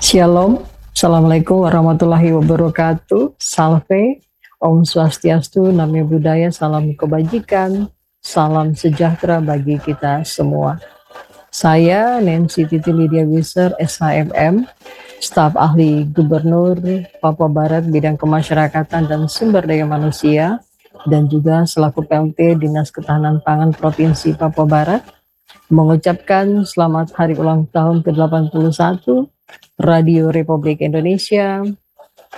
Shalom, Assalamualaikum warahmatullahi wabarakatuh. Salve, Om Swastiastu, Namo Buddhaya, salam kebajikan, salam sejahtera bagi kita semua. Saya Nancy Titi Lydia Wisser, SHMM, staf ahli Gubernur Papua Barat bidang kemasyarakatan dan sumber daya manusia, dan juga selaku PLT Dinas Ketahanan Pangan Provinsi Papua Barat, mengucapkan selamat hari ulang tahun ke-81 Radio Republik Indonesia